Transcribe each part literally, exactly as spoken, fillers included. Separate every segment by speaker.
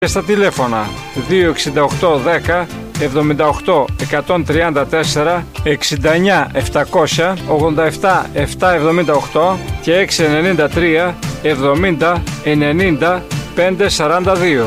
Speaker 1: Και στα τηλέφωνα δύο εξήντα οκτώ δέκα εβδομήντα οκτώ εκατόν τριάντα τέσσερα, εξήντα εννιά επτακόσια ογδόντα επτά επτακόσια εβδομήντα οκτώ και έξι εννιά τρία εβδομήντα ενενήντα πεντακόσια σαράντα δύο.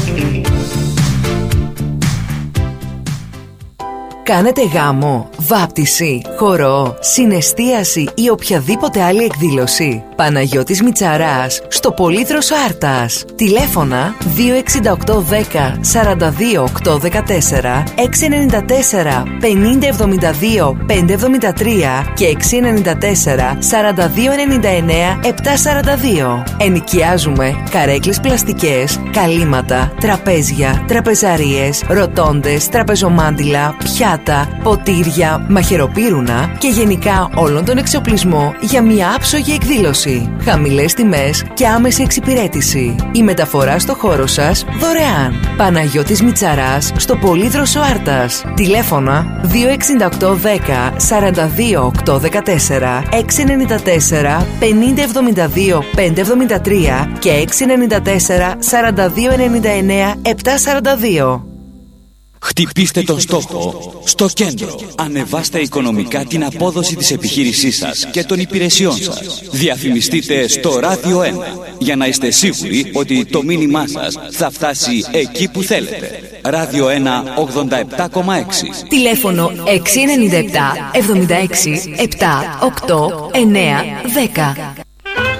Speaker 2: Κάνετε γάμο, βάπτιση, χορό, συναισθίαση ή οποιαδήποτε άλλη εκδήλωση? Παναγιώτης Μητσαράς, στο Πολύδρος Άρτας. Τηλέφωνα δύο εξήντα οκτώ δέκα σαράντα δύο οκτώ δεκατέσσερα, έξι εννιά τέσσερα πενήντα εβδομήντα δύο πεντακόσια εβδομήντα τρία και έξι εννιά τέσσερα σαράντα δύο ενενήντα εννέα επτακόσια σαράντα δύο. Ενοικιάζουμε καρέκλες πλαστικές, καλύματα, τραπέζια, τραπεζαρίες, ροτόντες, τραπεζομάντιλα, πιάτα, ποτήρια, μαχαιροπύρουνα και γενικά όλον τον εξοπλισμό για μια άψογη εκδήλωση. Χαμηλές τιμές και άμεση εξυπηρέτηση. Η μεταφορά στο χώρο σας δωρεάν. Παναγιώτης Μητσαράς, στο Πολύδροσο Άρτας. Τηλέφωνα δύο εξήντα οκτώ δέκα σαράντα δύο οκτώ δεκατέσσερα, έξι εννιά τέσσερα πενήντα εβδομήντα δύο πεντακόσια εβδομήντα τρία και έξι εννιά τέσσερα σαράντα δύο ενενήντα εννέα επτακόσια σαράντα δύο.
Speaker 3: Χτυπήστε τον στόχο στο κέντρο. Ανεβάστε οικονομικά την απόδοση της επιχείρησής σας και των υπηρεσιών σας. Διαφημιστείτε στο Ράδιο ένα για να είστε σίγουροι ότι το μήνυμά σας θα φτάσει εκεί που θέλετε. Ράδιο ένα ογδόντα επτά κόμμα έξι.
Speaker 2: Τηλέφωνο έξι εννιά επτά εβδομήντα έξι επτά οκτώ εννέα δέκα.